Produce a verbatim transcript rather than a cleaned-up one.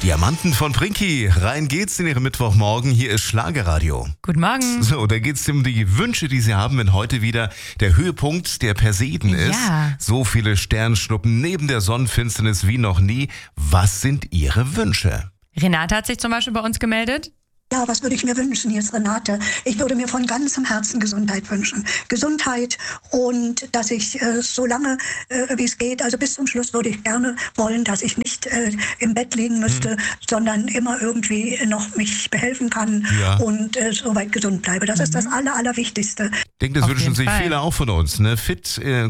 Diamanten von Prinky. Rein geht's in Ihrem Mittwochmorgen. Hier ist Schlagerradio. Guten Morgen. So, da geht's um die Wünsche, die Sie haben, wenn heute wieder der Höhepunkt der Persiden ist. Ja. So viele Sternschnuppen neben der Sonnenfinsternis wie noch nie. Was sind Ihre Wünsche? Renate hat sich zum Beispiel bei uns gemeldet. Ja, was würde ich mir wünschen, hier ist Renate. Ich würde mir von ganzem Herzen Gesundheit wünschen. Gesundheit und dass ich äh, so lange, äh, wie es geht, also bis zum Schluss würde ich gerne wollen, dass ich nicht äh, im Bett liegen müsste, hm. sondern immer irgendwie noch mich behelfen kann ja. und äh, soweit gesund bleibe. Das mhm. ist das Aller, Allerwichtigste. Ich denke, das Auf wünschen jeden sich Fall. viele auch von uns. Ne? Fit, äh,